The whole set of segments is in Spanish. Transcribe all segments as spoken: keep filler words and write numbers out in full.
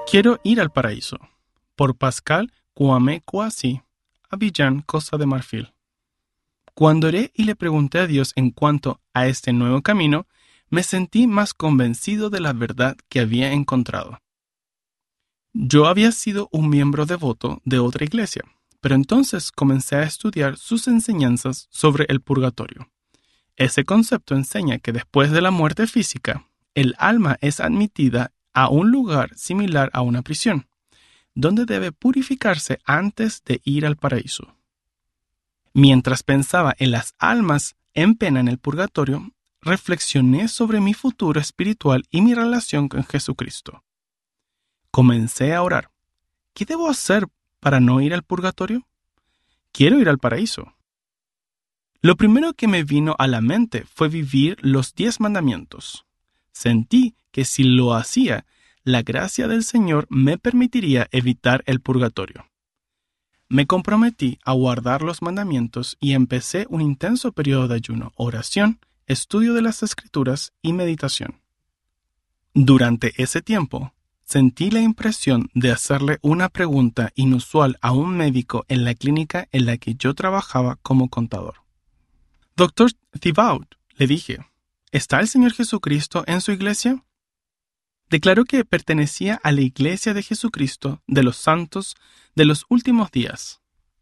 Quiero ir al paraíso. Por Pascal Kwame Kwasi, Abiyán, Costa de Marfil. Cuando oré y le pregunté a Dios en cuanto a este nuevo camino, me sentí más convencido de la verdad que había encontrado. Yo había sido un miembro devoto de otra iglesia, pero entonces comencé a estudiar sus enseñanzas sobre el purgatorio. Ese concepto enseña que después de la muerte física, el alma es admitida a un lugar similar a una prisión, donde debe purificarse antes de ir al paraíso. Mientras pensaba en las almas en pena en el purgatorio, reflexioné sobre mi futuro espiritual y mi relación con Jesucristo. Comencé a orar. ¿Qué debo hacer para no ir al purgatorio? Quiero ir al paraíso. Lo primero que me vino a la mente fue vivir los diez mandamientos. Sentí que si lo hacía, la gracia del Señor me permitiría evitar el purgatorio. Me comprometí a guardar los mandamientos y empecé un intenso periodo de ayuno, oración, estudio de las Escrituras y meditación. Durante ese tiempo, sentí la impresión de hacerle una pregunta inusual a un médico en la clínica en la que yo trabajaba como contador. Doctor Thibault, le dije, ¿está el Señor Jesucristo en su iglesia? Declaró que pertenecía a la Iglesia de Jesucristo de los Santos de los Últimos Días.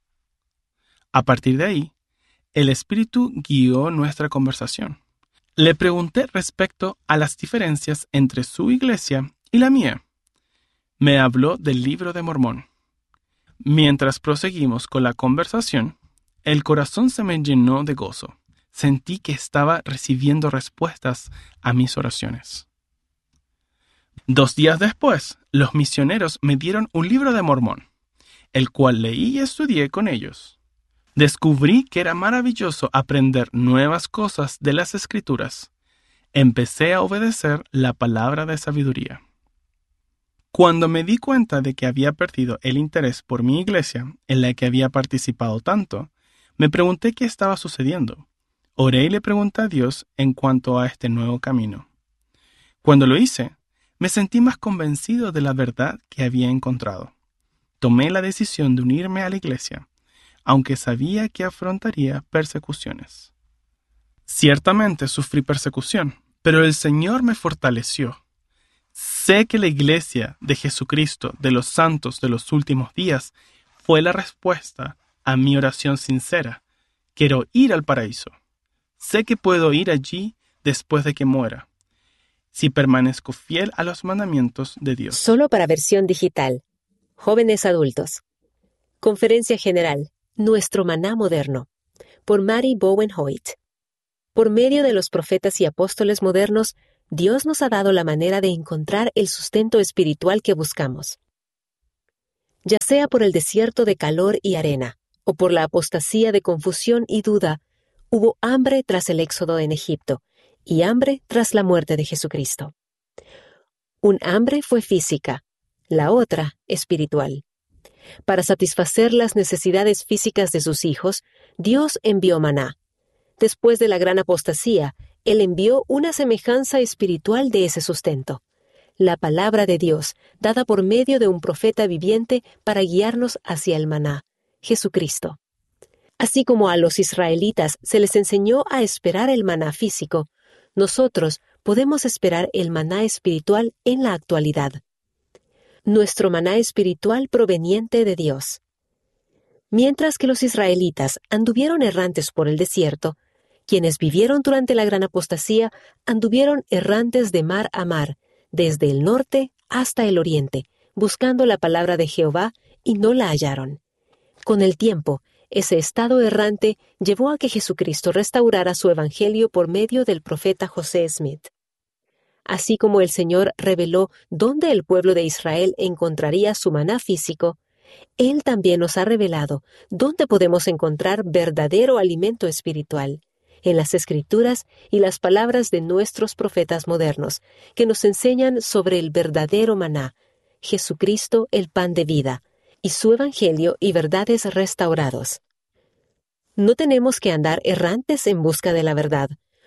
A partir de ahí, el Espíritu guió nuestra conversación. Le pregunté respecto a las diferencias entre su iglesia y la mía. Me habló del Libro de Mormón. Mientras proseguimos con la conversación, el corazón se me llenó de gozo. Sentí que estaba recibiendo respuestas a mis oraciones. Dos días después, los misioneros me dieron un Libro de Mormón, el cual leí y estudié con ellos. Descubrí que era maravilloso aprender nuevas cosas de las Escrituras. Empecé a obedecer la palabra de sabiduría. Cuando me di cuenta de que había perdido el interés por mi iglesia, en la que había participado tanto, me pregunté qué estaba sucediendo. Oré y le pregunté a Dios en cuanto a este nuevo camino. Cuando lo hice, me sentí más convencido de la verdad que había encontrado. Tomé la decisión de unirme a la iglesia, aunque sabía que afrontaría persecuciones. Ciertamente sufrí persecución, pero el Señor me fortaleció. Sé que la iglesia de Jesucristo de los santos de los últimos días fue la respuesta a mi oración sincera. Quiero ir al paraíso. Sé que puedo ir allí después de que muera, si permanezco fiel a los mandamientos de Dios. Solo para versión digital. Jóvenes adultos. Conferencia General. Nuestro maná moderno. Por Mary Bowen Hoyt. Por medio de los profetas y apóstoles modernos, Dios nos ha dado la manera de encontrar el sustento espiritual que buscamos. Ya sea por el desierto de calor y arena, o por la apostasía de confusión y duda, hubo hambre tras el éxodo en Egipto, y hambre tras la muerte de Jesucristo. Un hambre fue física, la otra espiritual. Para satisfacer las necesidades físicas de sus hijos, Dios envió maná. Después de la gran apostasía, Él envió una semejanza espiritual de ese sustento, la palabra de Dios, dada por medio de un profeta viviente para guiarnos hacia el maná, Jesucristo. Así como a los israelitas se les enseñó a esperar el maná físico, nosotros podemos esperar el maná espiritual en la actualidad. Nuestro maná espiritual proveniente de Dios. Mientras que los israelitas anduvieron errantes por el desierto, quienes vivieron durante la gran apostasía anduvieron errantes de mar a mar, desde el norte hasta el oriente, buscando la palabra de Jehová y no la hallaron. Con el tiempo, ese estado errante llevó a que Jesucristo restaurara su evangelio por medio del profeta José Smith. Así como el Señor reveló dónde el pueblo de Israel encontraría su maná físico, Él también nos ha revelado dónde podemos encontrar verdadero alimento espiritual, en las Escrituras y las palabras de nuestros profetas modernos, que nos enseñan sobre el verdadero maná, Jesucristo el pan de vida, y su evangelio y verdades restaurados. No tenemos que andar errantes en busca de la verdad,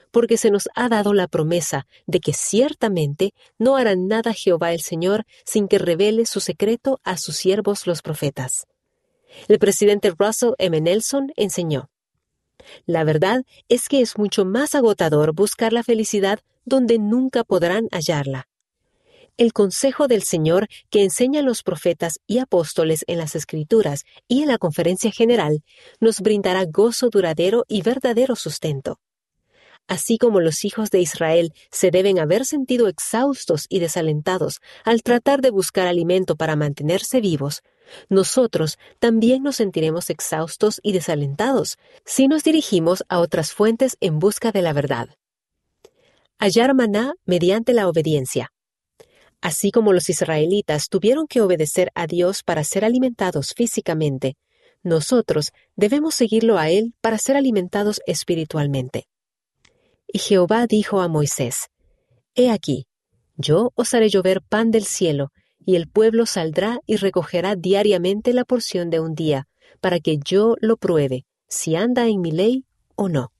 porque se nos ha dado la promesa de que ciertamente no hará nada Jehová el Señor sin que revele su secreto a sus siervos los profetas. El presidente Russell M. Nelson enseñó: la verdad es que es mucho más agotador buscar la felicidad donde nunca podrán hallarla. El consejo del Señor que enseñan los profetas y apóstoles en las Escrituras y en la Conferencia General nos brindará gozo duradero y verdadero sustento. Así como los hijos de Israel se deben haber sentido exhaustos y desalentados al tratar de buscar alimento para mantenerse vivos, nosotros también nos sentiremos exhaustos y desalentados si nos dirigimos a otras fuentes en busca de la verdad. Hallar maná mediante la obediencia. Así como los israelitas tuvieron que obedecer a Dios para ser alimentados físicamente, nosotros debemos seguirlo a Él para ser alimentados espiritualmente. Y Jehová dijo a Moisés: He aquí, yo os haré llover pan del cielo, y el pueblo saldrá y recogerá diariamente la porción de un día, para que yo lo pruebe, si anda en mi ley o no.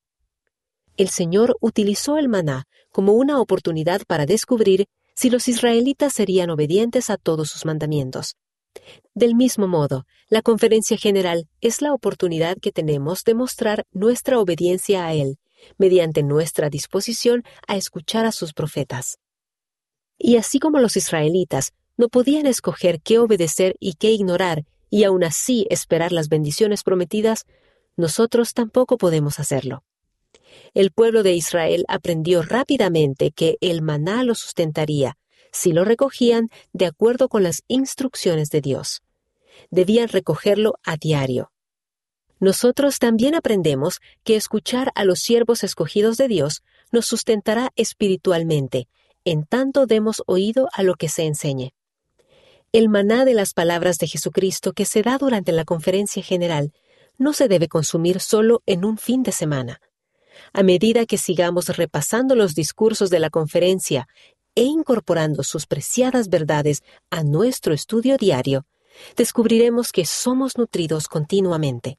El Señor utilizó el maná como una oportunidad para descubrir si los israelitas serían obedientes a todos sus mandamientos. Del mismo modo, la Conferencia General es la oportunidad que tenemos de mostrar nuestra obediencia a Él, mediante nuestra disposición a escuchar a sus profetas. Y así como los israelitas no podían escoger qué obedecer y qué ignorar, y aún así esperar las bendiciones prometidas, nosotros tampoco podemos hacerlo. El pueblo de Israel aprendió rápidamente que el maná lo sustentaría si lo recogían de acuerdo con las instrucciones de Dios. Debían recogerlo a diario. Nosotros también aprendemos que escuchar a los siervos escogidos de Dios nos sustentará espiritualmente, en tanto demos oído a lo que se enseñe. El maná de las palabras de Jesucristo que se da durante la Conferencia General no se debe consumir solo en un fin de semana. A medida que sigamos repasando los discursos de la conferencia e incorporando sus preciadas verdades a nuestro estudio diario, descubriremos que somos nutridos continuamente.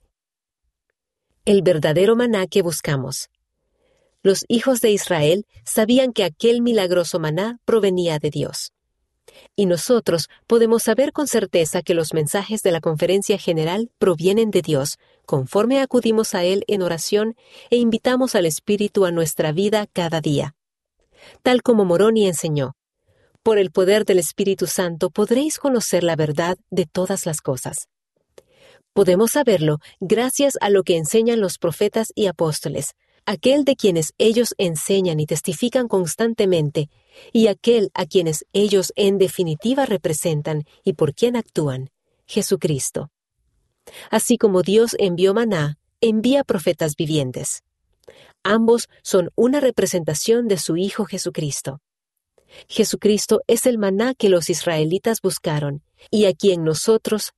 El verdadero maná que buscamos. Los hijos de Israel sabían que aquel milagroso maná provenía de Dios. Y nosotros podemos saber con certeza que los mensajes de la Conferencia General provienen de Dios, conforme acudimos a Él en oración e invitamos al Espíritu a nuestra vida cada día. Tal como Moroni enseñó, por el poder del Espíritu Santo podréis conocer la verdad de todas las cosas. Podemos saberlo gracias a lo que enseñan los profetas y apóstoles, aquel de quienes ellos enseñan y testifican constantemente, y aquel a quienes ellos en definitiva representan y por quien actúan, Jesucristo. Así como Dios envió maná, envía profetas vivientes. Ambos son una representación de su Hijo Jesucristo. Jesucristo es el maná que los israelitas buscaron y a quien nosotros